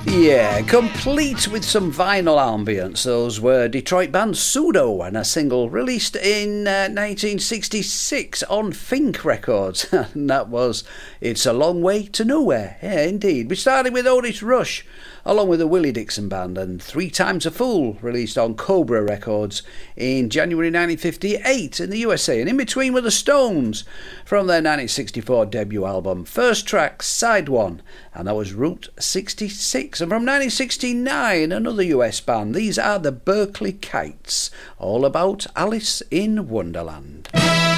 Yeah, complete with some vinyl ambience. Those were Detroit band Pseudo and a single released in 1966 on Fink Records. And that was It's a Long Way to Nowhere. Yeah, indeed. We started with Otis Rush along with the Willie Dixon Band and Three Times a Fool, released on Cobra Records in January 1958 in the USA. And in between were the Stones from their 1964 debut album, first track, Side 1, and that was Route 66. And from 1969, another US band. These are the Berkeley Kites, all about Alice in Wonderland.